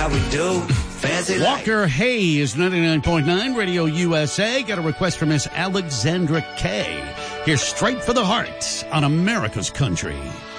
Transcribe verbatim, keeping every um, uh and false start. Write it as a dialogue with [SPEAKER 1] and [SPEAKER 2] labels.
[SPEAKER 1] how we do. Fancy
[SPEAKER 2] Walker Hayes, ninety-nine point nine Radio U S A. Got a request from Miss Alexandra Kay. Here's Straight for the Heart on America's Country.